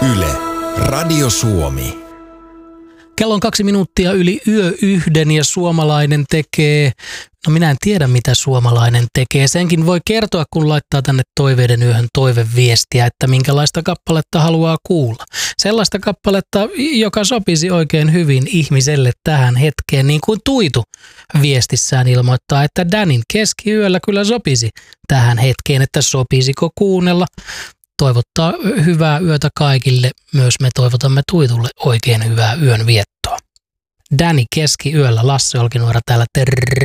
Yle, Radio Suomi. Kello on 2 minuuttia yli yö yhden ja suomalainen tekee, no minä en tiedä mitä suomalainen tekee. Senkin voi kertoa, kun laittaa tänne Toiveiden yöhön toiveviestiä, että minkälaista kappaletta haluaa kuulla. Sellaista kappaletta, joka sopisi oikein hyvin ihmiselle tähän hetkeen, niin kuin Tuitu viestissään ilmoittaa, että Danin keskiyöllä kyllä sopisi tähän hetkeen, että sopisiko kuunnella. Toivottaa hyvää yötä kaikille. Myös me toivotamme Tuitulle oikein hyvää yön viettoa. Dani keskiyöllä, Lasse Olkinuora täällä, terve.